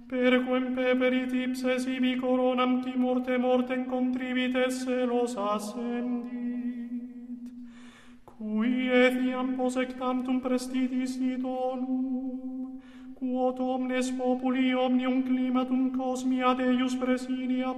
Perquem peperit ipse sibi coronam qui mortem contrivit esse los ascendit, cui etiam posectantum prestitis idonum, quod omnes populi omnium climatum cosmia Deus presidiam